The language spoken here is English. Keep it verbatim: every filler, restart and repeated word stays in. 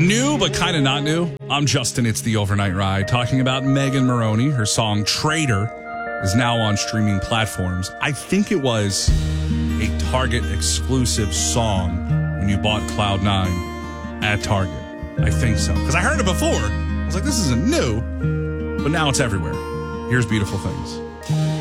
New, but kind of not new. I'm Justin. It's the Overnight Ride, talking about Megan Moroney. Her song Traitor is now on streaming platforms. I think it was a Target exclusive song when you bought Cloud nine at Target. I think so. Because I heard it before. I was like, this isn't new. But now it's everywhere. Here's Beautiful Things.